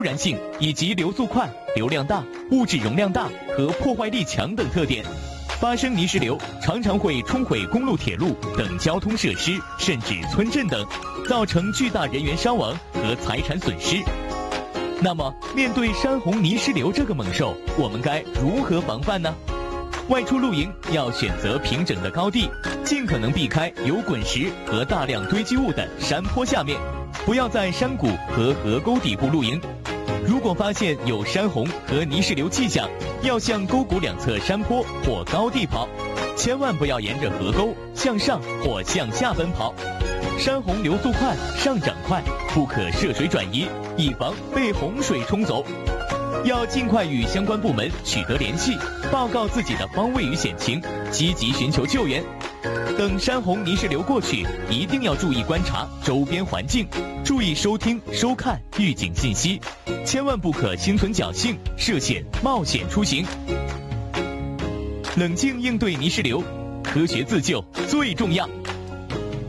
燃性以及流速快、流量大、物质容量大和破坏力强等特点。发生泥石流常常会冲毁公路、铁路等交通设施，甚至村镇等，造成巨大人员伤亡和财产损失。那么，面对山洪泥石流这个猛兽，我们该如何防范呢？外出露营要选择平整的高地，尽可能避开有滚石和大量堆积物的山坡下面，不要在山谷和河沟底部露营。如果发现有山洪和泥石流迹象，要向沟谷两侧山坡或高地跑，千万不要沿着河沟向上或向下奔跑。山洪流速快，上涨快，不可涉水转移，以防被洪水冲走。要尽快与相关部门取得联系，报告自己的方位与险情，积极寻求救援。等山洪泥石流过去，一定要注意观察周边环境，注意收听、收看预警信息，千万不可心存侥幸、涉险冒险出行。冷静应对泥石流，科学自救最重要。